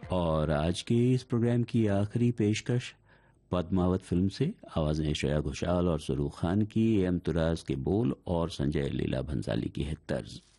और आज के इस प्रोग्राम की आखिरी पेशकश पद्मावत फिल्म से आवाजें श्रेया घोषाल और सुरू खान की, एम तुराज के बोल और संजय लीला भंसाली की है तर्ज।